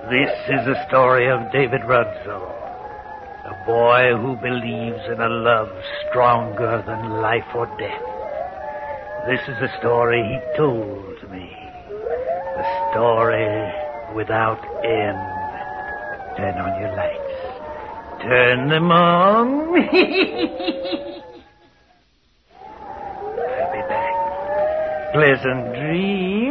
This is the story of David Rudsell, a boy who believes in a love stronger than life or death. This is the story he told me, a story without end. Turn on your lights. Turn them on. I'll be back. Pleasant dreams.